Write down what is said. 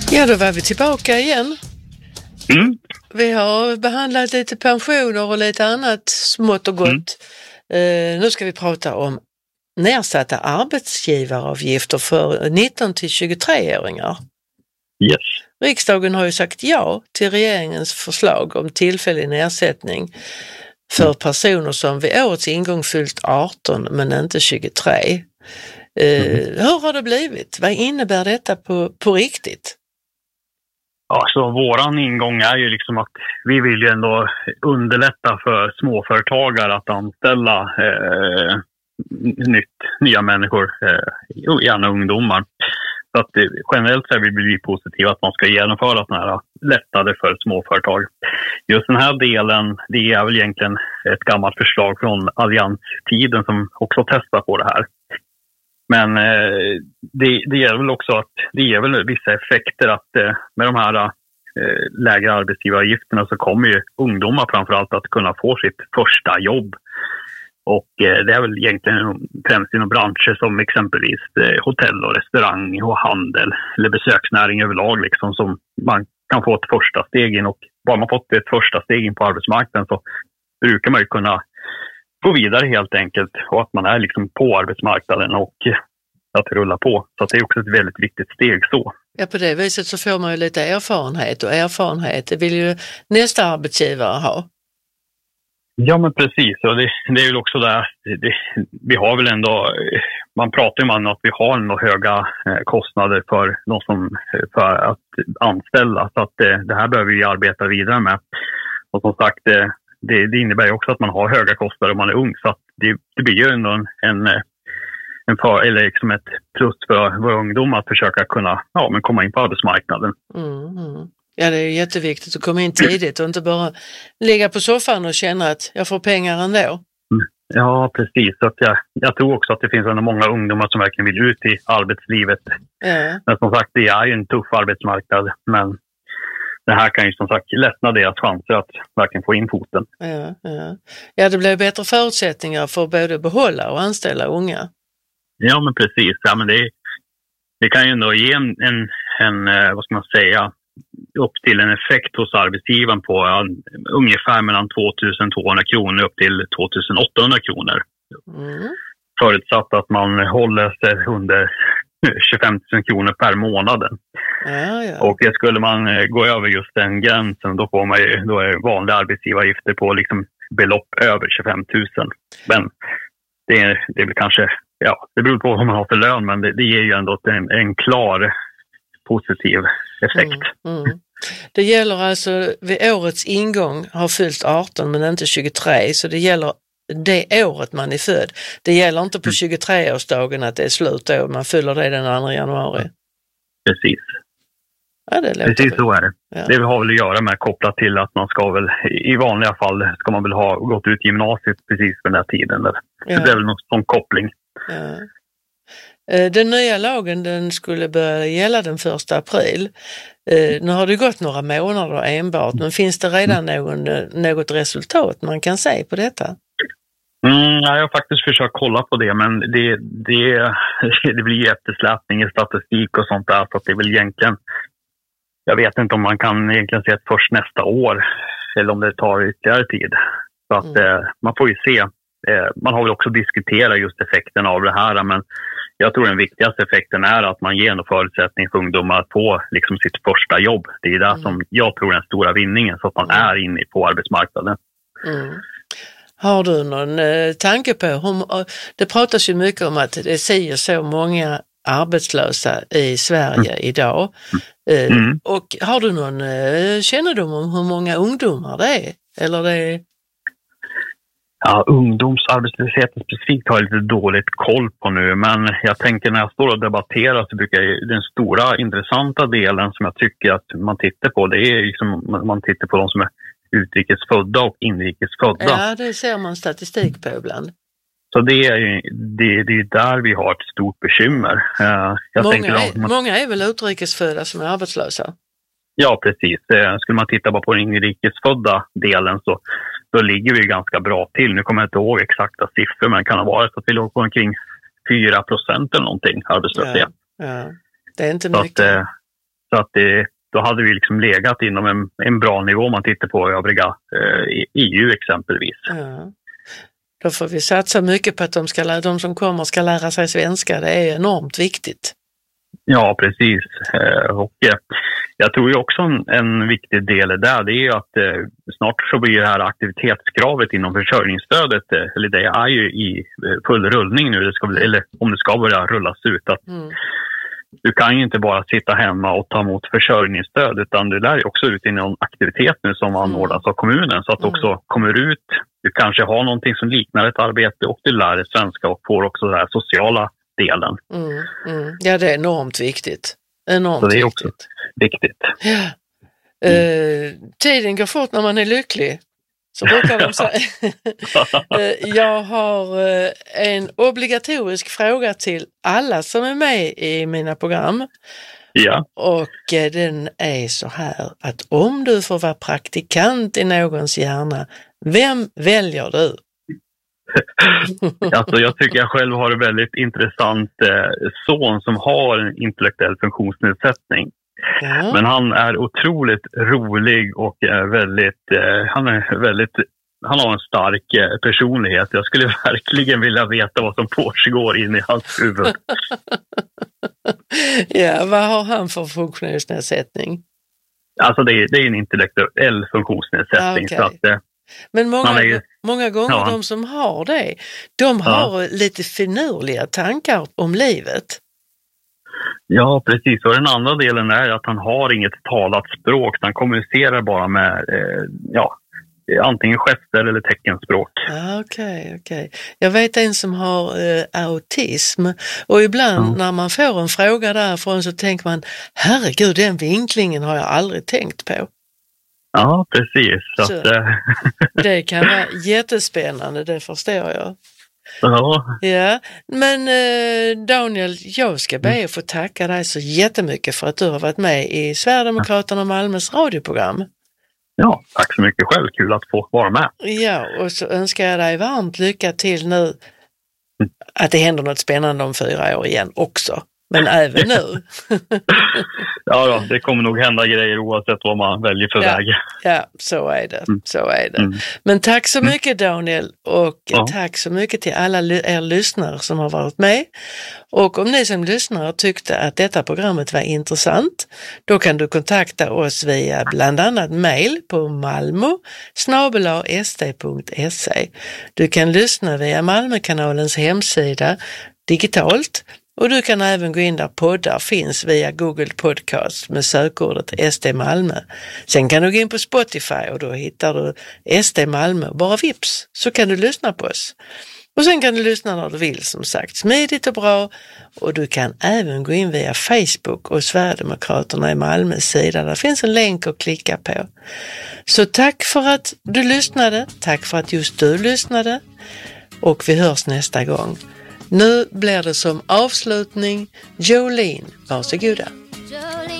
Ja, då var vi tillbaka igen. Mm. Vi har behandlat lite pensioner och lite annat smått och gott. Nu ska vi prata om nedsatta arbetsgivaravgifter för 19 till 23-åringar. Yes. Riksdagen har ju sagt ja till regeringens förslag om tillfällig nedsättning för personer som vid årets ingång fyllt 18 men inte 23. Hur har det blivit? Vad innebär detta på riktigt? Ja, så våran ingång är ju liksom att vi vill ju ändå underlätta för småföretagare att anställa nya människor, gärna ungdomar. Så att generellt så vill vi positiva att man ska genomföra sådana här lättnader för småföretag. Just den här delen, det är väl egentligen ett gammalt förslag från allianstiden som också testar på det här. Men det är väl också att det ger väl vissa effekter att med de här lägre arbetsgivaravgifterna så kommer ju ungdomar framförallt att kunna få sitt första jobb. Och det är väl egentligen främst inom branscher som exempelvis hotell och restaurang och handel eller besöksnäring överlag liksom, som man kan få ett första steg in. Och bara man fått ett första steg in på arbetsmarknaden så brukar man ju kunna gå vidare helt enkelt, och att man är liksom på arbetsmarknaden och att det rullar på. Så att det är också ett väldigt viktigt steg så. Ja, på det viset så får man ju lite erfarenhet, och erfarenhet vill ju nästa arbetsgivare ha. Ja, men precis. Och det är ju också där, vi har väl ändå, man pratar ju om att vi har ändå höga kostnader för de som för att anställa. Så att det här behöver vi arbeta vidare med. Och som sagt, det innebär ju också att man har höga kostnader om man är ung. Så att det blir ju ändå eller liksom ett plus för våra ungdomar att försöka kunna komma in på arbetsmarknaden. Ja, det är jätteviktigt att komma in tidigt och inte bara ligga på soffan och känna att jag får pengar ändå. Ja, precis. Så att jag tror också att det finns många ungdomar som verkligen vill ut i arbetslivet. Ja. Men som sagt, det är ju en tuff arbetsmarknad. Men det här kan ju som sagt lättna deras chanser att verkligen få in foten. Ja, det blir bättre förutsättningar för både behålla och anställa unga. Ja, men precis. Ja, men det kan ju ändå ge en vad ska man säga, upp till en effekt hos arbetsgivaren på ungefär mellan 2200 kronor upp till 2800 kronor. Förutsatt att man håller sig under 25 000 kronor per månaden. Ja. Och skulle man gå över just den gränsen, då får man ju, då är vanliga arbetsgivaravgifter på liksom belopp över 25 000. Men det är väl kanske, det beror på vad man har för lön, men det ger ju ändå en klar positiv effekt. Det gäller alltså vid årets ingång har fyllt 18 men inte 23, så det gäller det året man är född. Det gäller inte på 23-årsdagen att det är slut då, man fyller det den 2 januari. Precis. Ja, precis så är det. Ja. Det har väl att göra med kopplat till att man ska väl, i vanliga fall ska man väl ha gått ut gymnasiet precis för den här tiden. Där. Ja. Så det är väl någon sån koppling. Ja. Den nya lagen den skulle börja gälla den 1 april. Nu har det gått några månader enbart, men finns det redan något resultat man kan se på detta? Jag har faktiskt försökt kolla på det, men det blir eftersläpning i statistik och sånt där, så att det är väl egentligen, jag vet inte om man kan egentligen se att först nästa år eller om det tar ytterligare tid. Så att man får ju se. Man har väl också diskuterat just effekten av det här, men jag tror den viktigaste effekten är att man ger en förutsättning för ungdomar att få liksom sitt första jobb. Det är det som jag tror är den stora vinningen, så att man är inne på arbetsmarknaden. Har du någon tanke på det pratas ju mycket om att det säger så många arbetslösa i Sverige idag. Och har du någon kännedom om hur många ungdomar det är? Eller det är... Ja, ungdomsarbetslösheten specifikt har jag lite dåligt koll på nu, men jag tänker när jag står och debatterar så brukar den stora intressanta delen som jag tycker att man tittar på, det är liksom man tittar på de som är utrikesfödda och inrikesfödda. Ja, det ser man statistik på ibland. Så det är där vi har ett stort bekymmer. Många är väl utrikesfödda som är arbetslösa? Ja, precis. Skulle man titta bara på den inrikesfödda delen så då ligger vi ganska bra till. Nu kommer jag inte ihåg exakta siffror, men det kan ha varit att vi låg på omkring 4% eller någonting arbetslöshet. Ja. Det är inte mycket. Så att då hade vi liksom legat inom en bra nivå om man tittar på övriga EU exempelvis. Ja. Då får vi satsa mycket på att de som kommer ska lära sig svenska. Det är enormt viktigt. Ja, precis. Och jag tror ju också en viktig del där, det är ju att snart så blir det här aktivitetskravet inom försörjningsstödet, eller det är ju i full rullning nu, eller om det ska börja rullas ut. Att du kan ju inte bara sitta hemma och ta emot försörjningsstöd, utan du lär ju också ut i någon aktivitet nu som anordnas av kommunen, så att du också kommer ut, du kanske har någonting som liknar ett arbete och du lär dig svenska och får också den här sociala delen. Ja, det är enormt viktigt. Enormt så det är viktigt. också viktigt. Ja. Tiden går fort när man är lycklig. Så brukar de säga. Jag har en obligatorisk fråga till alla som är med i mina program. Ja. Och den är så här, att om du får vara praktikant i någons hjärna, vem väljer du? Alltså, jag tycker jag själv har en väldigt intressant son som har en intellektuell funktionsnedsättning. Ja. Men han är otroligt rolig och han har en stark personlighet. Jag skulle verkligen vilja veta vad som pågår in i hans huvud. Ja, vad har han för funktionsnedsättning? Alltså det är en intellektuell funktionsnedsättning. Okay. Så att, men många gånger de som har det, de har lite finurliga tankar om livet. Ja, precis. Och den andra delen är att han har inget talat språk. Han kommunicerar bara med antingen gester eller teckenspråk. Okej. Jag vet en som har autism, och ibland när man får en fråga därifrån så tänker man, herregud, den vinklingen har jag aldrig tänkt på. Ja, precis. Så det kan vara jättespännande, det förstår jag. Ja, men Daniel, jag ska be att få tacka dig så jättemycket för att du har varit med i Sverigedemokraterna och Malmös radioprogram. Ja, tack så mycket själv. Kul att få vara med. Ja, och så önskar jag dig varmt lycka till nu. Att det händer något spännande om 4 år igen också. Men även nu. Ja, det kommer nog hända grejer oavsett vad man väljer för väg. Ja, så är det. Så är det. Men tack så mycket, Daniel, och tack så mycket till alla er lyssnare som har varit med. Och om ni som lyssnare tyckte att detta programmet var intressant, då kan du kontakta oss via bland annat mail på malmo@st.se. Du kan lyssna via Malmökanalens hemsida digitalt. Och du kan även gå in där poddar finns via Google Podcast med sökordet SD Malmö. Sen kan du gå in på Spotify och då hittar du SD Malmö. Bara vips så kan du lyssna på oss. Och sen kan du lyssna när du vill, som sagt, smidigt och bra. Och du kan även gå in via Facebook och Sverigedemokraterna i Malmös sida. Där finns en länk att klicka på. Så tack för att du lyssnade. Tack för att just du lyssnade. Och vi hörs nästa gång. Nu blir det som avslutning Jolene, varsågoda.